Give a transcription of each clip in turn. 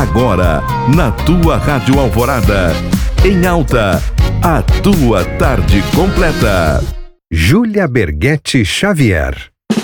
Agora, na tua Rádio Alvorada, em alta, a tua tarde completa. Júlia Berghetti Xavier.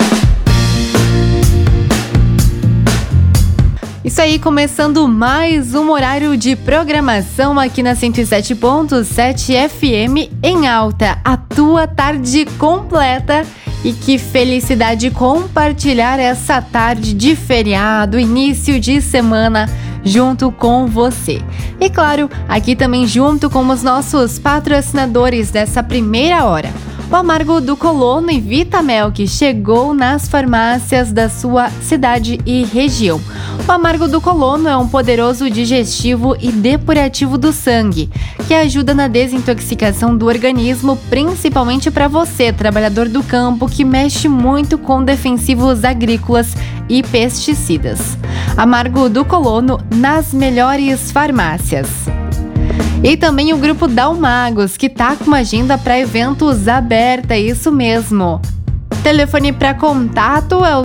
Isso aí, começando mais um horário de programação aqui na 107.7 FM em alta, a tua tarde completa. E que felicidade compartilhar essa tarde de feriado, início de semana, junto com você. E claro, aqui também junto com os nossos patrocinadores dessa primeira hora. O Amargo do Colono e Vitamel, que chegou nas farmácias da sua cidade e região. O Amargo do Colono é um poderoso digestivo e depurativo do sangue, que ajuda na desintoxicação do organismo, principalmente para você, trabalhador do campo, que mexe muito com defensivos agrícolas e pesticidas. Amargo do Colono nas melhores farmácias. E também o Grupo Dalmagos, que tá com uma agenda para eventos aberta, isso mesmo. Telefone para contato é o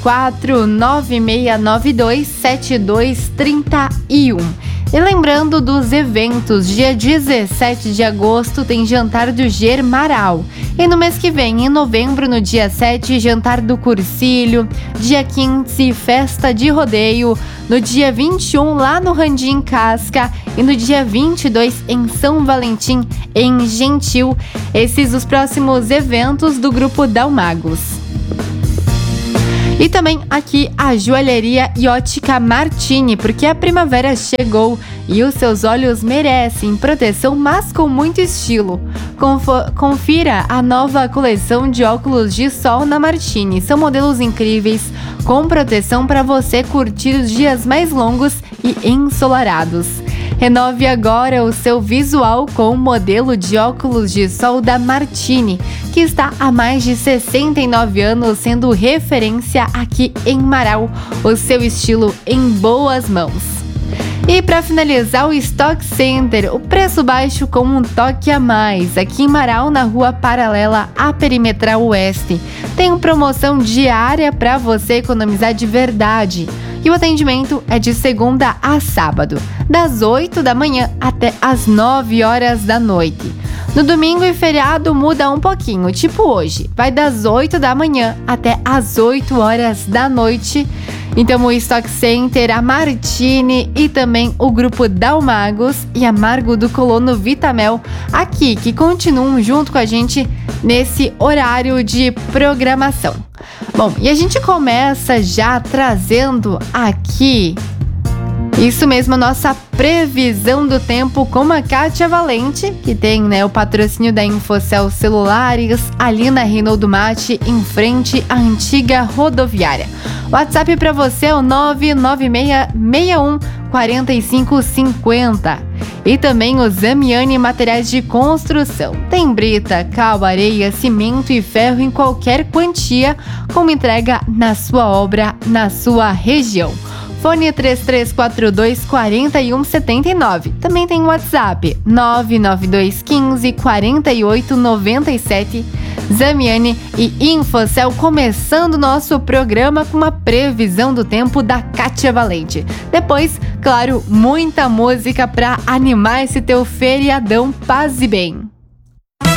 54-9692-7231. E lembrando dos eventos, dia 17 de agosto tem Jantar do Germaral. E no mês que vem, em novembro, no dia 7, Jantar do Cursilho. Dia 15, Festa de Rodeio. No dia 21, lá no Randim Casca. E no dia 22, em São Valentim, em Gentil. Esses os próximos eventos do Grupo Dalmagos. E também aqui a Joalheria e Ótica Martini, porque a primavera chegou e os seus olhos merecem proteção, mas com muito estilo. Confira a nova coleção de óculos de sol na Martini. São modelos incríveis, com proteção para você curtir os dias mais longos e ensolarados. Renove agora o seu visual com o modelo de óculos de sol da Martini, que está há mais de 69 anos sendo referência aqui em Marau, o seu estilo em boas mãos. E para finalizar, o Stock Center, o preço baixo com um toque a mais, aqui em Marau, na rua paralela à Perimetral Oeste. Tem promoção diária para você economizar de verdade. E o atendimento é de segunda a sábado, das 8 da manhã até as 9 horas da noite. No domingo e feriado muda um pouquinho, tipo hoje, vai das 8 da manhã até as 8 horas da noite. Então o Stock Center, a Martini e também o Grupo Dalmagos e Amargo do Colono Vitamel aqui, que continuam junto com a gente nesse horário de programação. Bom, e a gente começa já trazendo aqui, isso mesmo, a nossa previsão do tempo com a Kátia Valente, que tem, o patrocínio da Infocel Celulares, ali na Reinaldo Mate, em frente à antiga rodoviária. WhatsApp para você é o 996614550. E também o Zamiani Materiais de Construção. Tem brita, cal, areia, cimento e ferro em qualquer quantia, com entrega na sua obra, na sua região. Fone 3342-4179. Também tem o WhatsApp 99215-4897. Zamiani e Infocel começando nosso programa com uma previsão do tempo da Kátia Valente. Depois, claro, muita música para animar esse teu feriadão. Paz e bem.